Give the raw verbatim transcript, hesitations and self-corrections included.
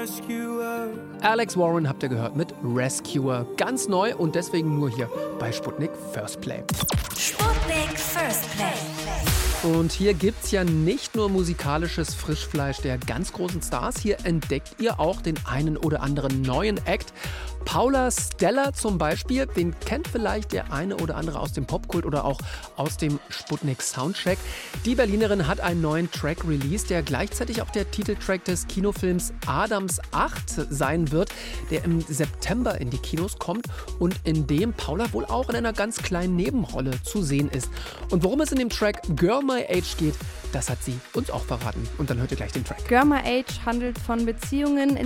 Alex Warren habt ihr gehört mit Rescuer. Ganz neu und deswegen nur hier bei Sputnik First Play. Sputnik First Play. Und hier gibt's ja nicht nur musikalisches Frischfleisch der ganz großen Stars, hier entdeckt ihr auch den einen oder anderen neuen Act. Paula Stella zum Beispiel, den kennt vielleicht der eine oder andere aus dem Popkult oder auch aus dem Sputnik Soundcheck. Die Berlinerin hat einen neuen Track released, der gleichzeitig auch der Titeltrack des Kinofilms Adams acht sein wird, der im September in die Kinos kommt und in dem Paula wohl auch in einer ganz kleinen Nebenrolle zu sehen ist. Und worum es in dem Track Girl My Age geht, das hat sie uns auch verraten. Und dann hört ihr gleich den Track. Girl My Age handelt von Beziehungen, in